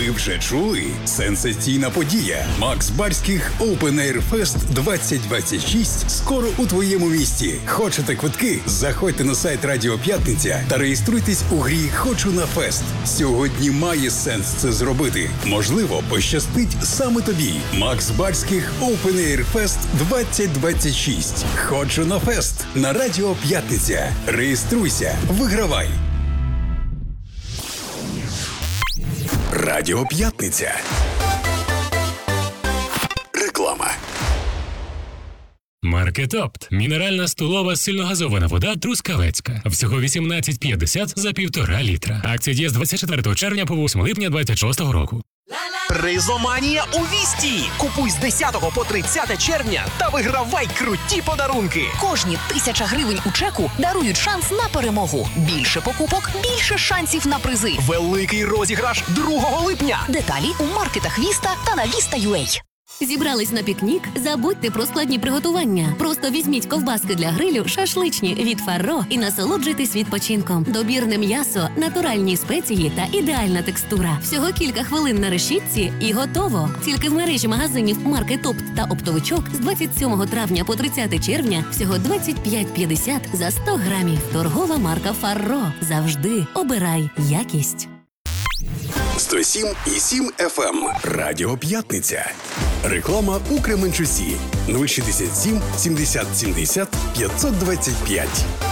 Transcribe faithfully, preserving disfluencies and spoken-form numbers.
Ви вже чули? Сенсаційна подія. Макс Барських Open Air Fest двадцять двадцять шість скоро у твоєму місті. Хочете квитки? Заходьте на сайт Радіо П'ятниця та реєструйтесь у грі «Хочу на фест». Сьогодні має сенс це зробити. Можливо, пощастить саме тобі. Макс Барських Open Air Fest двадцять двадцять шість. «Хочу на фест» на Радіо П'ятниця. Реєструйся, вигравай. Радіо П'ятниця. Реклама. Маркетопт. Мінеральна столова сильногазована вода Трускавецька. Всього вісімнадцять п'ятдесят за півтора літра. Акція діє з двадцять четвертого червня по восьмого липня двадцять шостого року. Призоманія у Вісті! Купуй з десятого по тридцяте червня та вигравай круті подарунки! Кожні тисяча гривень у чеку дарують шанс на перемогу. Більше покупок – більше шансів на призи. Великий розіграш другого липня! Деталі у маркетах Віста та на Віста.ua. Зібрались на пікнік? Забудьте про складні приготування. Просто візьміть ковбаски для грилю, шашличні від Фарро і насолоджуйтесь відпочинком. Добірне м'ясо, натуральні спеції та ідеальна текстура. Всього кілька хвилин на решітці і готово. Тільки в мережі магазинів «Маркетопт» та «Оптовичок» з двадцять сьомого травня по тридцяте червня всього двадцять п'ять п'ятдесят за сто грамів. Торгова марка Фарро. Завжди обирай якість. сто сім і сім еф ем. Радіо П'ятниця. Реклама у Кременчусі. нуль шістдесят сім сімдесят сімдесят п'ятсот двадцять п'ять.